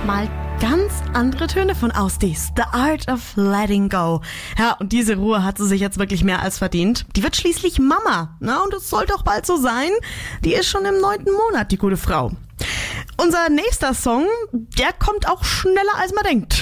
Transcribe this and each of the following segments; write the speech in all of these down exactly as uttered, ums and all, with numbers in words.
mal ganz andere Töne von Ausdies. The Art of Letting Go. Ja, und diese Ruhe hat sie sich jetzt wirklich mehr als verdient. Die wird schließlich Mama. Na, und es soll doch bald so sein. Die ist schon im neunten Monat, die gute Frau. Unser nächster Song, der kommt auch schneller als man denkt.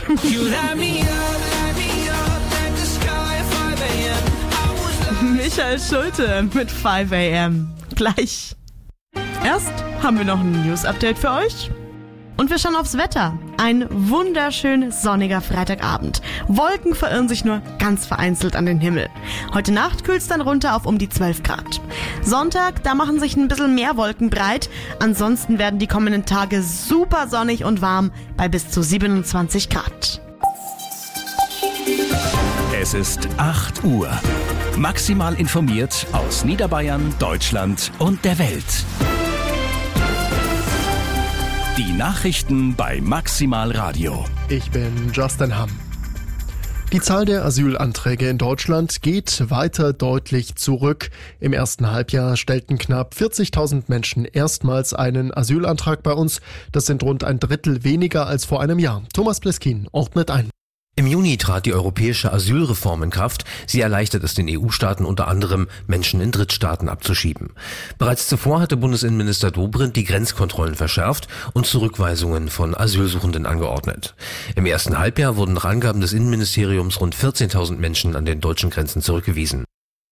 Michael Schulte mit five a.m. Gleich. Erst haben wir noch ein News-Update für euch. Und wir schauen aufs Wetter. Ein wunderschön sonniger Freitagabend. Wolken verirren sich nur ganz vereinzelt an den Himmel. Heute Nacht kühlt es dann runter auf um die zwölf Grad. Sonntag, da machen sich ein bisschen mehr Wolken breit. Ansonsten werden die kommenden Tage super sonnig und warm bei bis zu siebenundzwanzig Grad. Es ist acht Uhr. Maximal informiert aus Niederbayern, Deutschland und der Welt. Die Nachrichten bei Maximal Radio. Ich bin Justin Hamm. Die Zahl der Asylanträge in Deutschland geht weiter deutlich zurück. Im ersten Halbjahr stellten knapp vierzigtausend Menschen erstmals einen Asylantrag bei uns. Das sind rund ein Drittel weniger als vor einem Jahr. Thomas Pleskin ordnet ein. Im Juni trat die europäische Asylreform in Kraft. Sie erleichtert es den E U-Staaten unter anderem, Menschen in Drittstaaten abzuschieben. Bereits zuvor hatte Bundesinnenminister Dobrindt die Grenzkontrollen verschärft und Zurückweisungen von Asylsuchenden angeordnet. Im ersten Halbjahr wurden nach Angaben des Innenministeriums rund vierzehntausend Menschen an den deutschen Grenzen zurückgewiesen.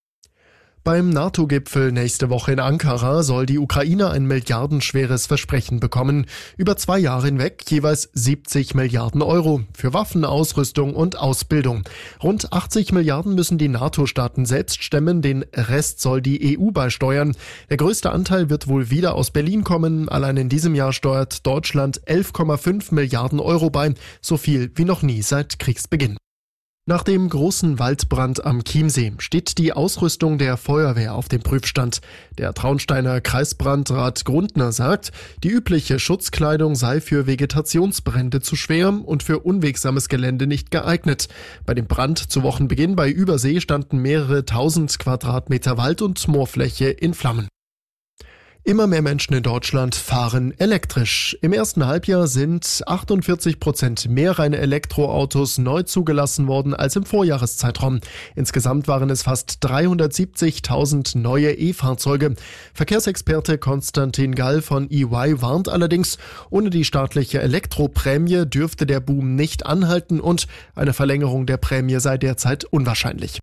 Beim NATO-Gipfel nächste Woche in Ankara soll die Ukraine ein milliardenschweres Versprechen bekommen. Über zwei Jahre hinweg jeweils siebzig Milliarden Euro für Waffen, Ausrüstung und Ausbildung. Rund achtzig Milliarden müssen die NATO-Staaten selbst stemmen, den Rest soll die E U beisteuern. Der größte Anteil wird wohl wieder aus Berlin kommen. Allein in diesem Jahr steuert Deutschland elf Komma fünf Milliarden Euro bei, so viel wie noch nie seit Kriegsbeginn. Nach dem großen Waldbrand am Chiemsee steht die Ausrüstung der Feuerwehr auf dem Prüfstand. Der Traunsteiner Kreisbrandrat Grundner sagt, die übliche Schutzkleidung sei für Vegetationsbrände zu schwer und für unwegsames Gelände nicht geeignet. Bei dem Brand zu Wochenbeginn bei Übersee standen mehrere tausend Quadratmeter Wald- und Moorfläche in Flammen. Immer mehr Menschen in Deutschland fahren elektrisch. Im ersten Halbjahr sind achtundvierzig Prozent mehr reine Elektroautos neu zugelassen worden als im Vorjahreszeitraum. Insgesamt waren es fast dreihundertsiebzigtausend neue E-Fahrzeuge. Verkehrsexperte Konstantin Gall von E Y warnt allerdings, ohne die staatliche Elektroprämie dürfte der Boom nicht anhalten und eine Verlängerung der Prämie sei derzeit unwahrscheinlich.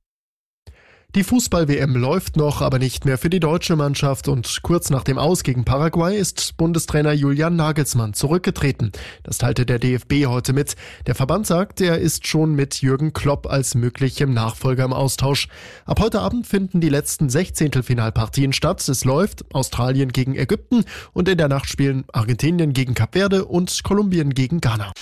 Die Fußball-W M läuft noch, aber nicht mehr für die deutsche Mannschaft und kurz nach dem Aus gegen Paraguay ist Bundestrainer Julian Nagelsmann zurückgetreten. Das teilte der D F B heute mit. Der Verband sagt, er ist schon mit Jürgen Klopp als möglichem Nachfolger im Austausch. Ab heute Abend finden die letzten Sechzehntelfinalpartien statt. Es läuft Australien gegen Ägypten und in der Nacht spielen Argentinien gegen Kap Verde und Kolumbien gegen Ghana.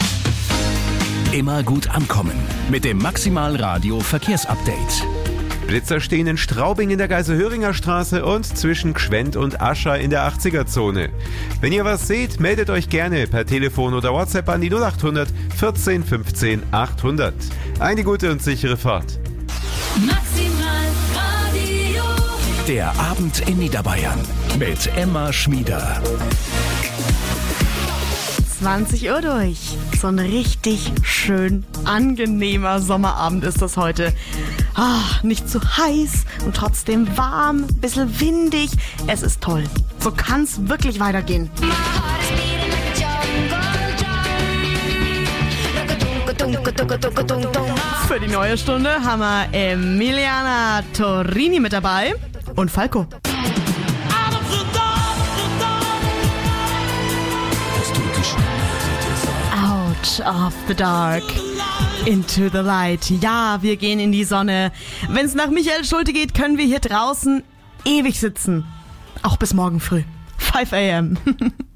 Immer gut ankommen mit dem Maximal Radio Verkehrsupdate. Blitzer stehen in Straubing in der Geiselhöringer Straße und zwischen Gschwend und Ascher in der achtziger-Zone. Wenn ihr was seht, meldet euch gerne per Telefon oder WhatsApp an die null acht hundert vierzehn fünfzehn achthundert. Eine gute und sichere Fahrt. Maximal Radio. Der Abend in Niederbayern mit Emma Schmieder. zwanzig Uhr durch. So ein richtig schön angenehmer Sommerabend ist das heute. Ah, nicht zu heiß und trotzdem warm, ein bisschen windig. Es ist toll. So kann's wirklich weitergehen. Für die neue Stunde haben wir Emiliana Torini mit dabei und Falco. Out of the dark, into the light. Ja, wir gehen in die Sonne. Wenn es nach Michael Schulte geht, können wir hier draußen ewig sitzen. Auch bis morgen früh. five a.m.